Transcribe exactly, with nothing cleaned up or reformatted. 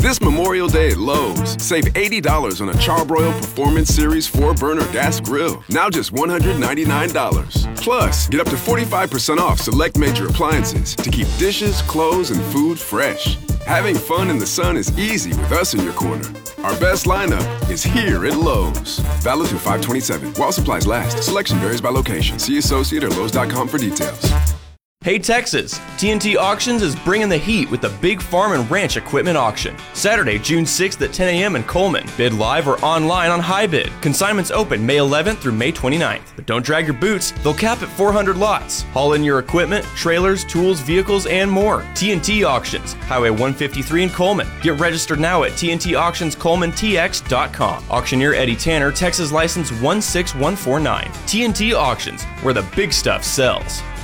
This Memorial Day at Lowe's, save eighty dollars on a Charbroil Performance Series four burner gas grill. Now just one hundred ninety-nine dollars. Plus, get up to forty-five percent off select major appliances to keep dishes, clothes, and food fresh. Having fun in the sun is easy with us in your corner. Our best lineup is here at Lowe's. Valid through five twenty-seven. While supplies last. Selection varies by location. See associate or Lowe's dot com for details. Hey Texas! T N T Auctions is bringing the heat with the Big Farm and Ranch Equipment Auction. Saturday, June sixth at ten a.m. in Coleman. Bid live or online on HiBid. Consignments open May eleventh through May twenty-ninth. But don't drag your boots, they'll cap at four hundred lots. Haul in your equipment, trailers, tools, vehicles, and more. T N T Auctions, Highway one fifty-three in Coleman. Get registered now at T N T auctions coleman t x dot com. Auctioneer Eddie Tanner, Texas license one six one four nine. T N T Auctions, where the big stuff sells.